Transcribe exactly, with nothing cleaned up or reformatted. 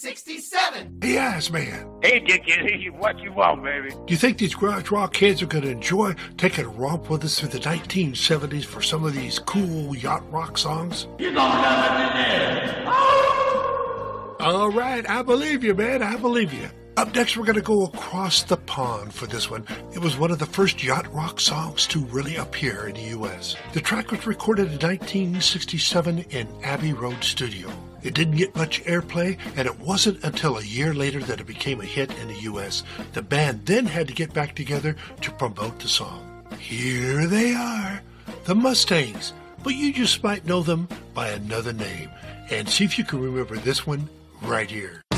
sixty-seven. Yes, man. Hey, Dickie, what you want, baby? Do you think these garage rock kids are going to enjoy taking a romp with us through the nineteen seventies for some of these cool yacht rock songs? You're gonna love it today. All right, I believe you, man. I believe you. Up next, we're going to go across the pond for this one. It was one of the first yacht rock songs to really appear in the U S. The track was recorded in nineteen sixty-seven in Abbey Road Studio. It didn't get much airplay, and it wasn't until a year later that it became a hit in the U S. The band then had to get back together to promote the song. Here they are, the Mustangs, but you just might know them by another name. And see if you can remember this one right here.